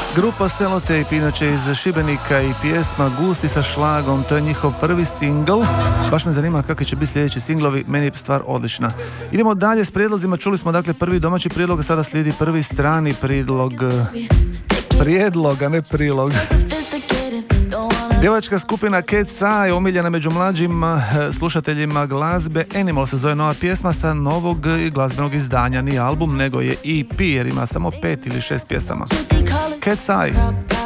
Grupa Sellotape, inače iz Šibenika, i pjesma Gusti sa šlagom, to je njihov prvi singl. Baš me zanima kakvi će biti sljedeći singlovi, meni je stvar odlična. Idemo dalje s prijedlozima, čuli smo dakle prvi domaći prijedlog, a sada slijedi prvi strani prijedlog, a ne prilog. Djevačka skupina Cat's Eye, omiljena među mlađim slušateljima glazbe. Animal se zove nova pjesma sa novog glazbenog izdanja, nije album nego je EP jer ima samo 5 ili 6 pjesama. Cat's Eye.